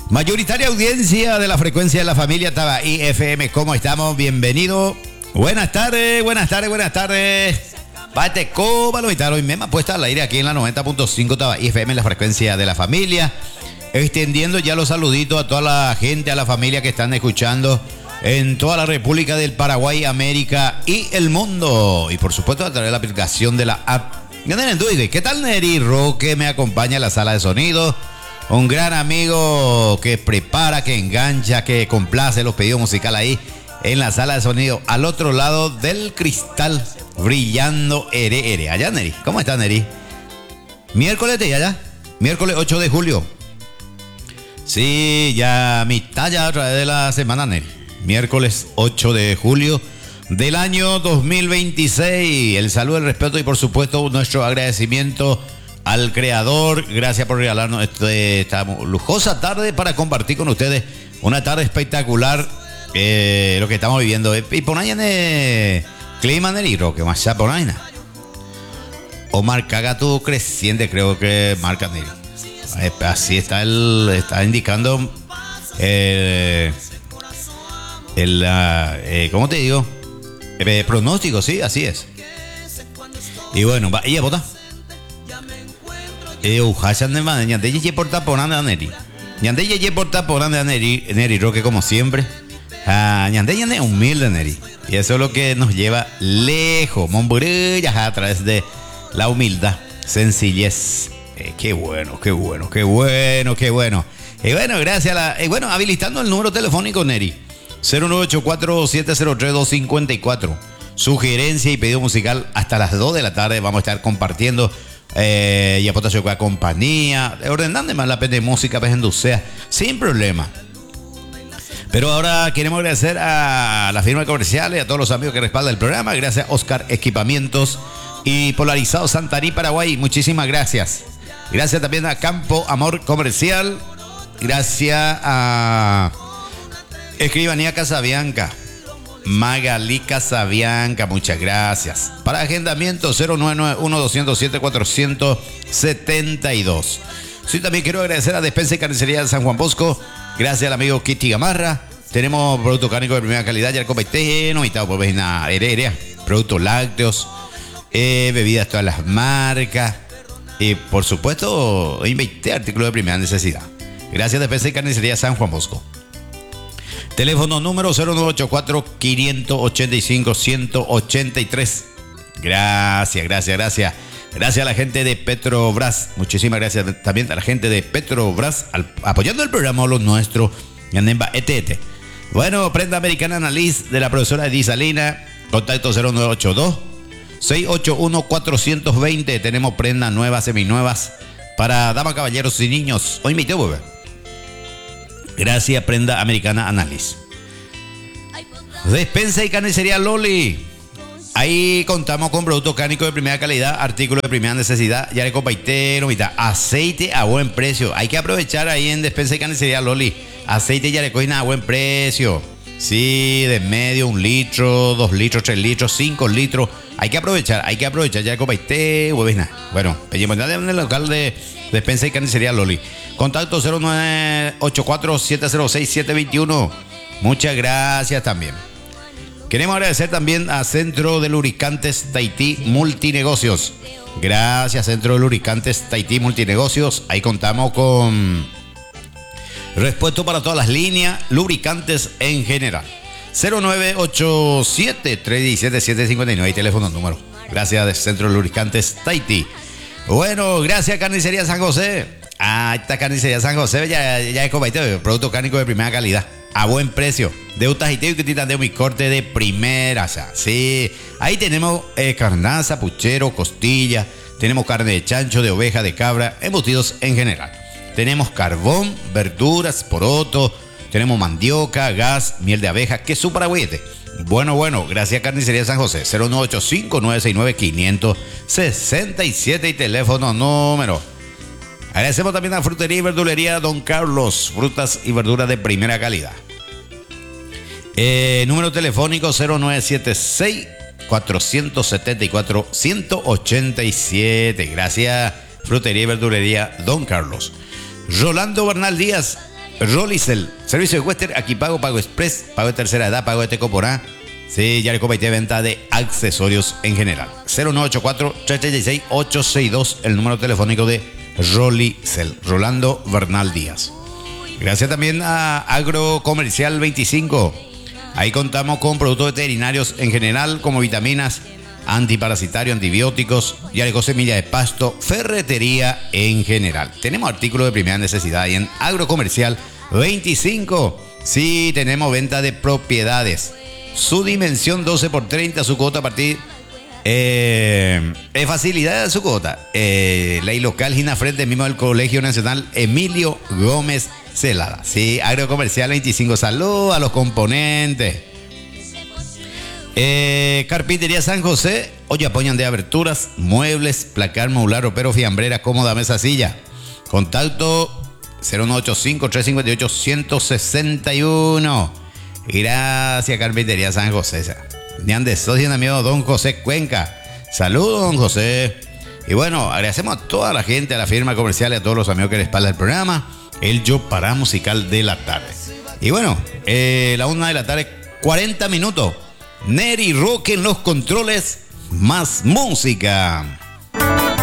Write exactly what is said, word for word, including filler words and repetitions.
Mayoritaria audiencia de la frecuencia de la familia Tabaí F M, ¿cómo estamos? Bienvenido. Buenas tardes, buenas tardes, buenas tardes. Bate cóbalo y tal. Hoy me ha puesto al aire aquí en la noventa punto cinco Tabaí F M, en la frecuencia de la familia. Extendiendo ya los saluditos a toda la gente, a la familia que están escuchando en toda la República del Paraguay, América y el mundo. Y por supuesto a través de la aplicación de la app. ¿Qué tal Neri Roque? Me acompaña en la sala de sonido. Un gran amigo que prepara, que engancha, que complace los pedidos musicales ahí en la sala de sonido. Al otro lado del cristal, brillando ere ere. Allá Neri, ¿cómo está Neri? Miércoles de allá, miércoles ocho de julio. Sí, ya mitad ya otra vez de la semana Neri. Miércoles ocho de julio del año dos mil veintiséis. El saludo, el respeto y por supuesto nuestro agradecimiento al creador. Gracias por regalarnos este, esta lujosa tarde para compartir con ustedes una tarde espectacular, eh, lo que estamos viviendo. Y por ahí en el clima en el hilo, que más ya por ahí. Omar Cagatu creciente, creo que marca Neri. Así está el, está indicando eh, el, eh, ¿cómo te digo? Eh, pronóstico, sí, así es. Y bueno, va, ella vota. Eh, ujasan de madre, ñande ye porta poranda Neri. Ñande ye porta poranda Neri, Neri Roque como siempre. Ah, ñande ñande humilde Neri. Y eso es lo que nos lleva lejos, Momburillas, a través de la humildad, sencillez. Eh, qué bueno, qué bueno, qué bueno, qué bueno. Y eh, bueno, gracias a la, eh, bueno, habilitando el número telefónico Neri. cero nueve ocho cuatro siete cero tres dos cinco cuatro. Sugerencia y pedido musical hasta las dos de la tarde. Vamos a estar compartiendo eh, y aportación con la compañía, ordenando más la pena de música, pues en sea, sin problema. Pero ahora queremos agradecer a la firma comercial y a todos los amigos que respaldan el programa. Gracias a Oscar Equipamientos y Polarizado Santarí, Paraguay. Muchísimas gracias. Gracias también a Campo Amor Comercial. Gracias a Escribanía Casabianca, Magalí Casabianca, muchas gracias. Para agendamiento cero nueve nueve uno dos cero siete cuatro siete dos. Sí, también quiero agradecer a Despensa y Carnicería de San Juan Bosco. Gracias al amigo Kitty Gamarra. Tenemos productos cárnicos de primera calidad, ya no y tal, por vecina heredia, productos lácteos, eh, bebidas todas las marcas y por supuesto veinte artículos de primera necesidad. Gracias a Despensa y Carnicería San Juan Bosco. Teléfono número cero nueve ocho cuatro cinco ocho cinco uno ocho tres. Gracias, gracias, gracias. Gracias a la gente de Petrobras. Muchísimas gracias también a la gente de Petrobras al, apoyando el programa Lo Nuestro. Yanemba E T T. Bueno, prenda americana Analiz de la profesora Edith Salina. Contacto cero nueve ocho dos seis ocho uno cuatro dos cero. Tenemos prendas nuevas, seminuevas para damas, caballeros y niños. Hoy me tengo, bebé. Gracias, prenda americana Analiz. Despensa y carnicería Loli. Ahí contamos con productos cárnicos de primera calidad, artículos de primera necesidad, ya de copaitero, mitad, aceite a buen precio. Hay que aprovechar ahí en Despensa y Carnicería Loli. Aceite ya de coina a buen precio. Sí, de medio, un litro, dos litros, tres litros, cinco litros. Hay que aprovechar, hay que aprovechar ya de copaitero, bueno, pedimos en el local de Despensa y Carnicería Loli. Contacto cero nueve ocho cuatro siete cero seis siete dos uno. Muchas gracias también. Queremos agradecer también a Centro de Lubricantes Tahití Multinegocios. Gracias, Centro de Lubricantes Tahití Multinegocios. Ahí contamos con repuesto para todas las líneas, lubricantes en general. cero nueve ocho siete tres uno siete siete cinco nueve. Teléfono número. Gracias, de Centro de Lubricantes Tahití. Bueno, gracias Carnicería San José. Ah, esta Carnicería San José ya, ya es copaitero, producto cárnico de primera calidad, a buen precio, de un tajiteo y que de mi corte de primera, o sea, sí, ahí tenemos eh, carnaza, puchero, costilla, tenemos carne de chancho, de oveja, de cabra, embutidos en general, tenemos carbón, verduras, poroto, tenemos mandioca, gas, miel de abeja, queso paraguayete. Bueno, bueno, gracias Carnicería San José, cero nueve ocho cinco nueve seis nueve cinco seis siete y teléfono número. Agradecemos también a Frutería y Verdulería Don Carlos, frutas y verduras de primera calidad. Eh, número telefónico cero nueve siete seis cuatro siete cuatro uno ocho siete. Gracias, Frutería y Verdulería Don Carlos. Rolando Bernal Díaz, Rolicel, servicio de Western, aquí pago, pago express, pago de tercera edad, pago de Tecoporá. Sí, ya le comité venta de accesorios en general. cero nueve ocho cuatro, tres tres seis, ocho seis dos, el número telefónico de Rolicel, Rolando Bernal Díaz. Gracias también a Agrocomercial veinticinco. Ahí contamos con productos veterinarios en general, como vitaminas, antiparasitarios, antibióticos, y semilla de pasto, ferretería en general. Tenemos artículos de primera necesidad ahí en Agrocomercial veinticinco. Sí, tenemos venta de propiedades. Su dimensión doce por treinta, su cuota a partir eh, eh, facilidad de su cuota. Eh, ley local, Gina Frente, mismo del Colegio Nacional Emilio Gómez Celada. Sí, Agrocomercial veinticinco. Saludos a los componentes. Eh, Carpintería San José. Hoy apoyan de aberturas, muebles, placar, modular, ropero, fiambrera, cómoda, mesa, silla. Contacto cero nueve ocho cinco, tres cinco ocho, uno seis uno. Gracias, Carpintería San José. Nian de socio, amigo don José Cuenca. Saludos, don José. Y bueno, agradecemos a toda la gente, a la firma comercial y a todos los amigos que les respaldan el programa. El Yo Para Musical de la tarde. Y bueno, eh, la una de la tarde, cuarenta minutos. Neri Rock en los controles, más música.